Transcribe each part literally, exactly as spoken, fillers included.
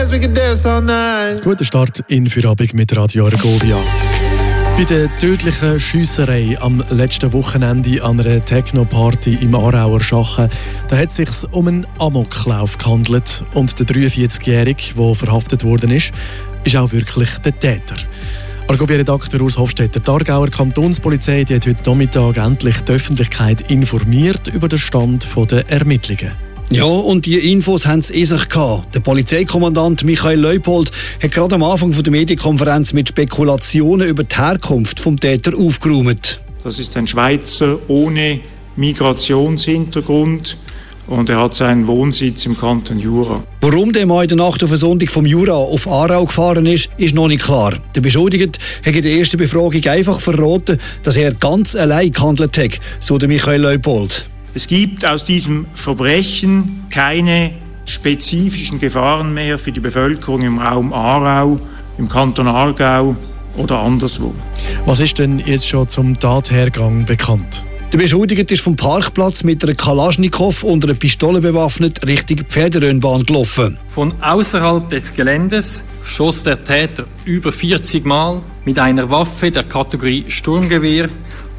dance, we can dance all night. Guter Start in Feierabend mit Radio Argovia. Bei der tödlichen Schiesserei am letzten Wochenende an einer Techno-Party im Aarauer Schachen, da hat es sich um einen Amoklauf gehandelt. Und der dreiundvierzigjährige, der verhaftet worden ist, ist auch wirklich der Täter. Argovia-Redakteur Urs Hofstetter, die Aargauer Kantonspolizei, die hat heute Nachmittag endlich die Öffentlichkeit informiert über den Stand der Ermittlungen. Ja, und die Infos haben es in sich gehabt. Der Polizeikommandant Michael Leupold hat gerade am Anfang der Medienkonferenz mit Spekulationen über die Herkunft des Täters aufgeräumt. Das ist ein Schweizer ohne Migrationshintergrund und er hat seinen Wohnsitz im Kanton Jura. Warum der Mann in der Nacht auf eine Sonntag vom Jura auf Aarau gefahren ist, ist noch nicht klar. Der Beschuldigte hat in der ersten Befragung einfach verraten, dass er ganz allein gehandelt hat, so der Michael Leupold. Es gibt aus diesem Verbrechen keine spezifischen Gefahren mehr für die Bevölkerung im Raum Aarau, im Kanton Aargau oder anderswo. Was ist denn jetzt schon zum Tathergang bekannt? Der Beschuldigte ist vom Parkplatz mit einer Kalaschnikow und einer Pistole bewaffnet Richtung Pferderennbahn gelaufen. Von außerhalb des Geländes schoss der Täter über vierzig Mal mit einer Waffe der Kategorie Sturmgewehr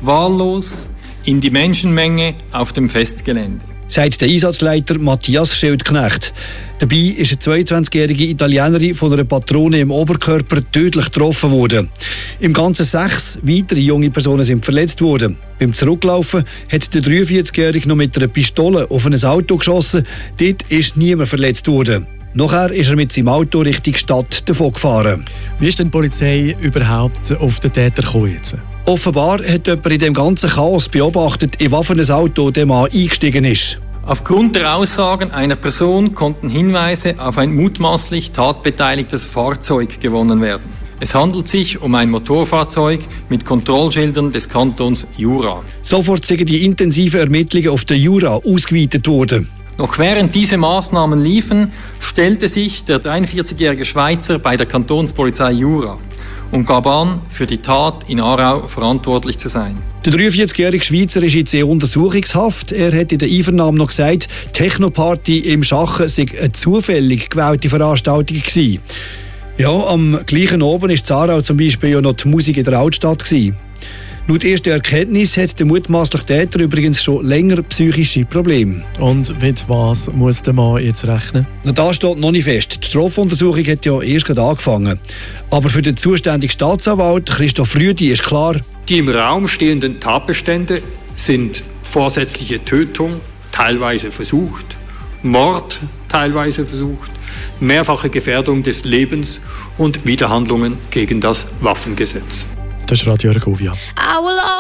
wahllos in die Menschenmenge auf dem Festgelände, sagt der Einsatzleiter Matthias Schildknecht. Dabei ist eine zweiundzwanzigjährige Italienerin von einer Patrone im Oberkörper tödlich getroffen worden. Im Ganzen sechs weitere junge Personen sind verletzt worden. Beim Zurücklaufen hat der dreiundvierzigjährige noch mit einer Pistole auf ein Auto geschossen. Dort ist niemand verletzt worden. Nachher ist er mit seinem Auto Richtung Stadt davon gefahren. Wie ist denn die Polizei überhaupt auf den Täter gekommen jetzt? Offenbar hat jemand in dem ganzen Chaos beobachtet, in was für ein Auto der Mann eingestiegen ist. Aufgrund der Aussagen einer Person konnten Hinweise auf ein mutmaßlich tatbeteiligtes Fahrzeug gewonnen werden. Es handelt sich um ein Motorfahrzeug mit Kontrollschildern des Kantons Jura. Sofort sind die intensiven Ermittlungen auf den Jura ausgeweitet worden. Noch während diese Maßnahmen liefen, stellte sich der dreiundvierzigjährige Schweizer bei der Kantonspolizei Jura und gab an, für die Tat in Aarau verantwortlich zu sein. Der dreiundvierzigjährige Schweizer ist jetzt in Untersuchungshaft. Er hat in der Einvernahme noch gesagt, die Techno-Party im Schachen sei eine zufällig gewählte Veranstaltung gewesen. Ja, am gleichen Abend war in Aarau zum Beispiel ja noch die Musik in der Altstadt gewesen. Laut erster Erkenntnis hat der mutmaßliche Täter übrigens schon länger psychische Probleme. Und mit was muss der Mann jetzt rechnen? Na, das steht noch nicht fest. Die Strafuntersuchung hat ja erst gerade angefangen. Aber für den zuständigen Staatsanwalt Christoph Rüdi ist klar: Die im Raum stehenden Tatbestände sind vorsätzliche Tötung, teilweise versucht, Mord, teilweise versucht, mehrfache Gefährdung des Lebens und Widerhandlungen gegen das Waffengesetz. Das ist Radio Argovia.